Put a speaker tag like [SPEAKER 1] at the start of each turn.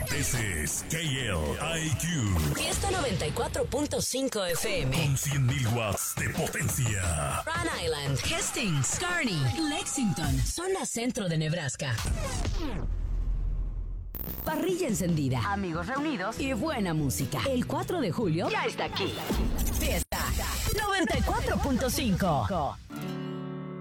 [SPEAKER 1] This is KLIQ.
[SPEAKER 2] Fiesta 94.5 FM.
[SPEAKER 1] Con 100.000 watts de potencia.
[SPEAKER 2] Rhode Island, Hastings, Kearney, Lexington, zona centro de Nebraska. Parrilla encendida, amigos reunidos y buena música. El 4 de julio ya está aquí. Fiesta 94.5.